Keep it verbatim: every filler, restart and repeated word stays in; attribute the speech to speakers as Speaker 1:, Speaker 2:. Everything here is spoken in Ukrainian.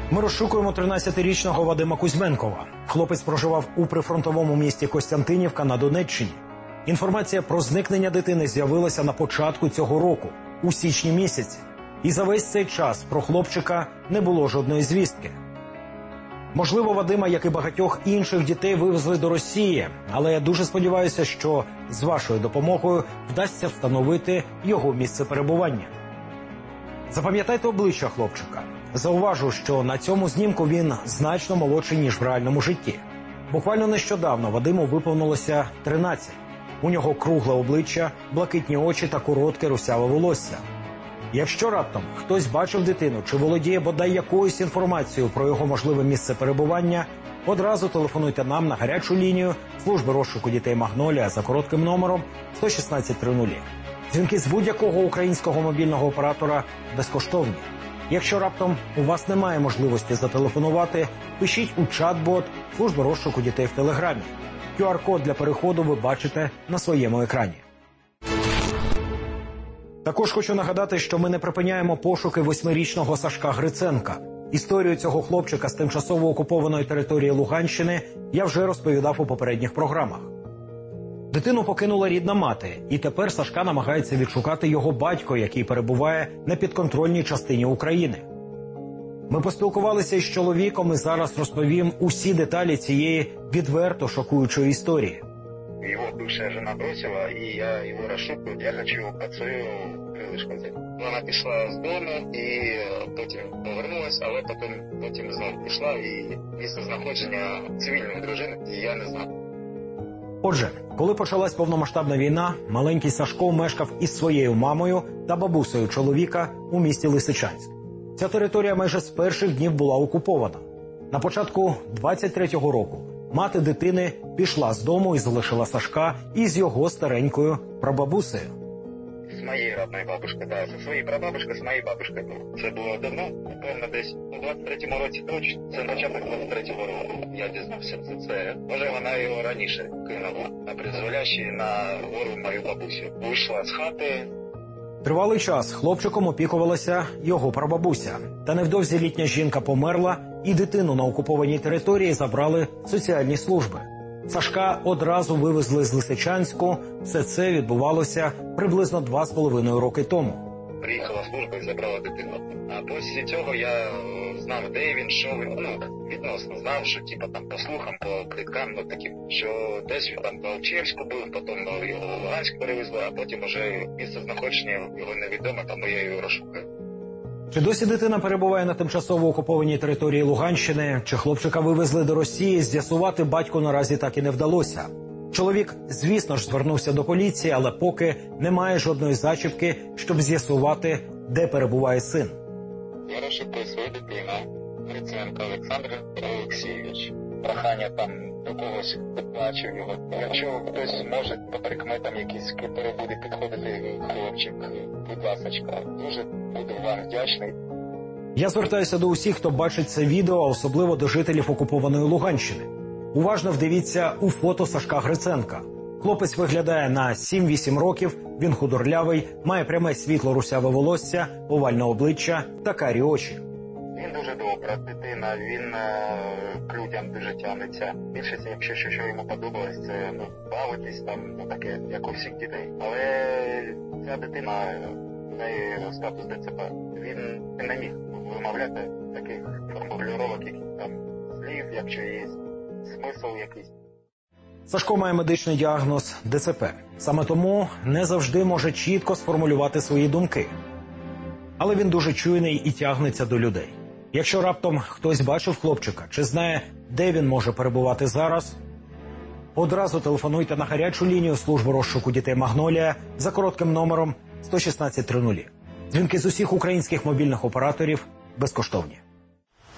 Speaker 1: Ми розшукуємо тринадцятирічного Вадима Кузьменкова. Хлопець проживав у прифронтовому місті Костянтинівка на Донеччині. Інформація про зникнення дитини з'явилася на початку цього року, у січні місяці. І за весь цей час про хлопчика не було жодної звістки. Можливо, Вадима, як і багатьох інших дітей, вивезли до Росії, але я дуже сподіваюся, що з вашою допомогою вдасться встановити його місце перебування. Запам'ятайте обличчя хлопчика. Зауважу, що на цьому знімку він значно молодший, ніж в реальному житті. Буквально нещодавно Вадиму виповнилося тринадцять. У нього кругле обличчя, блакитні очі та коротке русяве волосся. Якщо раптом хтось бачив дитину чи володіє бодай якоюсь інформацією про його можливе місце перебування, одразу телефонуйте нам на гарячу лінію служби розшуку дітей «Магнолія» за коротким номером сто шістнадцять тридцять. Дзвінки з будь-якого українського мобільного оператора безкоштовні. Якщо раптом у вас немає можливості зателефонувати, пишіть у чат-бот служби розшуку дітей в Телеграмі. ку ар код для переходу ви бачите на своєму екрані. Також хочу нагадати, що ми не припиняємо пошуки восьмирічного Сашка Гриценка. Історію цього хлопчика з тимчасово окупованої території Луганщини я вже розповідав у попередніх програмах. Дитину покинула рідна мати, і тепер Сашка намагається відшукати його батько, який перебуває на підконтрольній частині України. Ми поспілкувалися із чоловіком і зараз розповім усі деталі цієї відверто шокуючої історії.
Speaker 2: Его бывшая жена бросила, и я его розшукую. Я хочу під свою крилишко взяти. Вона пішла з дому і потім повернулась, але потім, потім знову пішла, і місце знаходження цивільної дружини я не знав.
Speaker 1: Отже, коли почалась повномасштабна війна, маленький Сашко мешкав із своєю мамою та бабусею чоловіка у місті Лисичанськ. Ця територія майже з перших днів була окупована. На початку двадцять третього року мати дитини пішла з дому і залишила Сашка із його старенькою прабабусею.
Speaker 2: З моєю родною бабушкою, так, зі своєю прабабушкою, з моєю бабушкою. Це було давно, напевно, десь у двадцять третьому році точно. Це початок двадцять третього року. Я дізнався за це. Може, вона його раніше кинула на призволяще на гору мою бабусю. Вийшла з хати.
Speaker 1: Тривалий час хлопчиком опікувалася його прабабуся. Та невдовзі літня жінка померла, і дитину на окупованій території забрали соціальні служби. Сашка одразу вивезли з Лисичанську. Все це відбувалося приблизно два з половиною роки тому.
Speaker 2: Приїхала служба і забрала дитину. А після цього я знав, де він, що він, ну, відносно знав, що типа там по слухам, по пліткам, ну таким, що десь він там по Алчевську був, потім його в Луганськ перевезли, а потім уже місце знаходження його невідомо, тому я його розшукаю.
Speaker 1: Чи досі дитина перебуває на тимчасово окупованій території Луганщини, чи хлопчика вивезли до Росії, з'ясувати батьку наразі так і не вдалося. Чоловік, звісно ж, звернувся до поліції, але поки немає жодної зачіпки, щоб з'ясувати, де перебуває син.
Speaker 2: Я розшукую свою дитину, Гриценко Олександр Олексійович. Прохання там до когось, хто бачив його. Якщо хтось зможе, по прикметам якісь буде підходити хлопчик, будь ласочка, дуже буду вам вдячний.
Speaker 1: Я звертаюся до усіх, хто бачить це відео, а особливо до жителів окупованої Луганщини. Уважно вдивіться у фото Сашка Гриценка. Хлопець виглядає на сім-вісім років, він худорлявий, має пряме світло-русяве волосся, овальне обличчя та карі очі.
Speaker 2: Він дуже добра дитина, він е, к людям дуже тягнеться. Більшість, якщо що, що йому подобалось, це ну, бавитись там, ну таке, як у всіх дітей. Але ця дитина, в неї статус ДЦП, він не міг вимовляти таких формулювань, яких там слів, якщо є смисл якийсь.
Speaker 1: Сашко має медичний діагноз ДЦП. Саме тому не завжди може чітко сформулювати свої думки. Але він дуже чуйний і тягнеться до людей. Якщо раптом хтось бачив хлопчика чи знає, де він може перебувати зараз, одразу телефонуйте на гарячу лінію служби розшуку дітей «Магнолія» за коротким номером сто шістнадцять тридцять. Дзвінки з усіх українських мобільних операторів безкоштовні.